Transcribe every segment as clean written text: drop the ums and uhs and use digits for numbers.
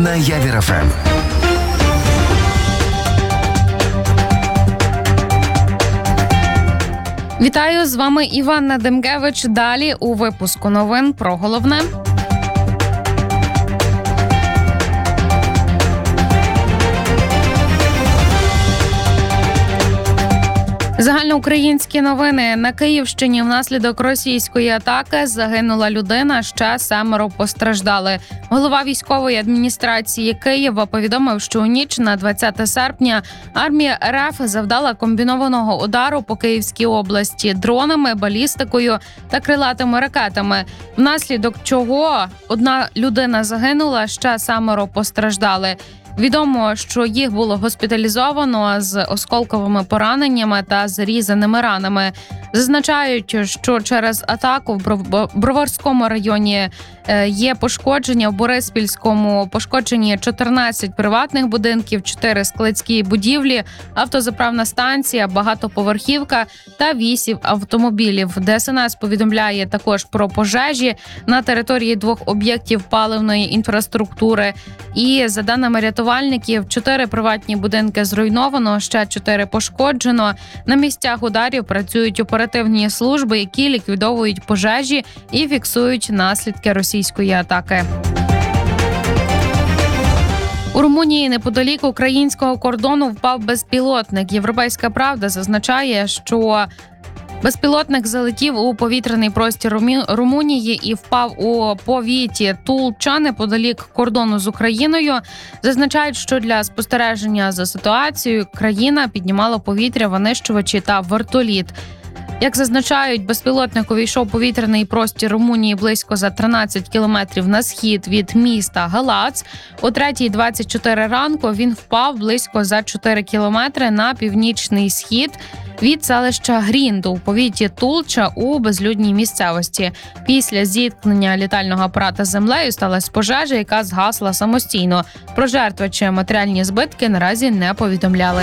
на Явір ФМ. Вітаю, з вами Іванна Демкевич. Далі у випуску новин про головне. Загальноукраїнські новини. На Київщині внаслідок російської атаки загинула людина, ще 7 постраждали. Голова військової адміністрації Києва повідомив, що у ніч на 20 серпня армія РФ завдала комбінованого удару по Київській області дронами, балістикою та крилатими ракетами, внаслідок чого одна людина загинула, ще 7 постраждали. Відомо, що їх було госпіталізовано з осколковими пораненнями та зрізаними ранами. Зазначають, що через атаку в Броварському районі є пошкодження, в Бориспільському пошкоджені 14 приватних будинків, 4 складські будівлі, автозаправна станція, багатоповерхівка та 8 автомобілів. ДСНС повідомляє також про пожежі на території 2 об'єктів паливної інфраструктури. І, за даними рятувальників, 4 приватні будинки зруйновано, ще 4 пошкоджено. На місцях ударів працюють оперативні служби, які ліквідовують пожежі і фіксують наслідки російської атаки. У Румунії неподалік українського кордону впав безпілотник. Європейська правда зазначає, що безпілотник залетів у повітряний простір Румунії і впав у повіті Тулча неподалік кордону з Україною. Зазначають, що для спостереження за ситуацією країна піднімала повітря, винищувачі та вертоліт. Як зазначають, безпілотник увійшов у повітряний простір Румунії близько за 13 кілометрів на схід від міста Галац. О 3:24 ранку він впав близько за 4 кілометри на північний схід від селища Грінду у повіті Тулча у безлюдній місцевості. Після зіткнення літального апарата з землею сталася пожежа, яка згасла самостійно. Про жертви чи матеріальні збитки наразі не повідомляли.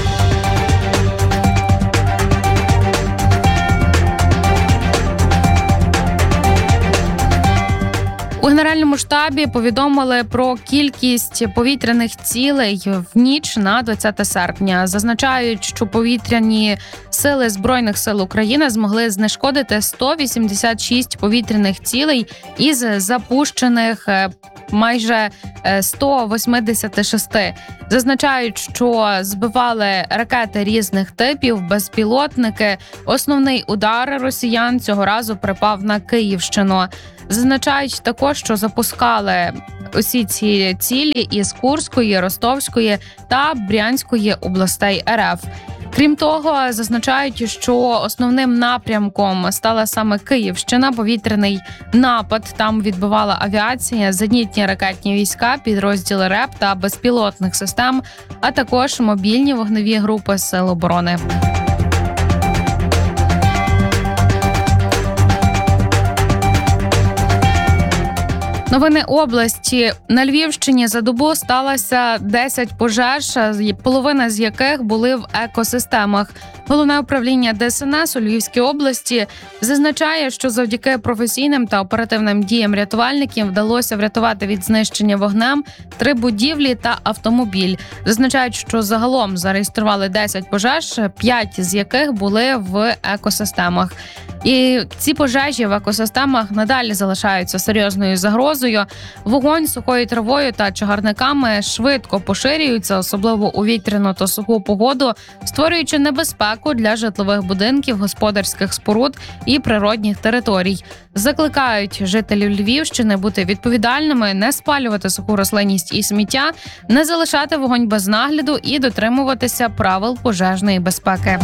У Генеральному штабі повідомили про кількість повітряних цілей в ніч на 20 серпня. Зазначають, що повітряні сили Збройних сил України змогли знешкодити 186 повітряних цілей із запущених майже 186. Зазначають, що збивали ракети різних типів, безпілотники. Основний удар росіян цього разу припав на Київщину. Зазначають також, що запускали усі ці цілі із Курської, Ростовської та Брянської областей РФ. Крім того, зазначають, що основним напрямком стала саме Київщина. Повітряний напад там відбивала авіація, зенітні ракетні війська, підрозділи РЕБ та безпілотних систем, а також мобільні вогневі групи Сил оборони. Новини області. На Львівщині за добу сталося 10 пожеж, половина з яких були в екосистемах. Головне управління ДСНС у Львівській області зазначає, що завдяки професійним та оперативним діям рятувальників вдалося врятувати від знищення вогнем 3 будівлі та автомобіль. Зазначають, що загалом зареєстрували 10 пожеж, 5 з яких були в екосистемах. І ці пожежі в екосистемах надалі залишаються серйозною загрозою. Вогонь сухою травою та чагарниками швидко поширюється, особливо у вітряну та суху погоду, створюючи небезпеку для житлових будинків, господарських споруд і природних територій. Закликають жителів Львівщини бути відповідальними, не спалювати суху рослинність і сміття, не залишати вогонь без нагляду і дотримуватися правил пожежної безпеки.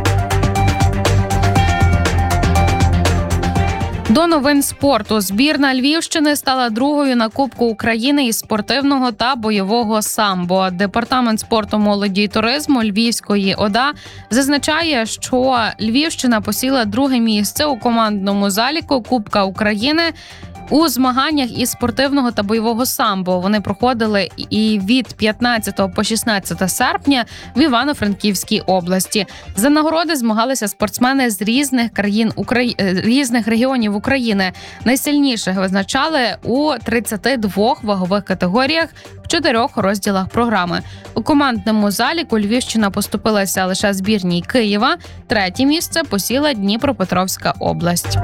До новин спорту. Збірна Львівщини стала другою на Кубку України із спортивного та бойового самбо. Департамент спорту, молоді і туризму Львівської ОДА зазначає, що Львівщина посіла друге місце у командному заліку Кубка України У змаганнях із спортивного та бойового самбо вони проходили і від 15 по 16 серпня в Івано-Франківській області. За нагороди змагалися спортсмени з різних країн різних регіонів України. Найсильніших визначали у 32 вагових категоріях в 4 розділах програми. У командному заліку Львівщина поступилася лише збірній Києва. 3-є місце посіла Дніпропетровська область.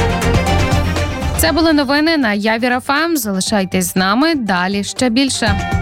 Це були новини на Явір ФМ. Залишайтесь з нами. Далі ще більше.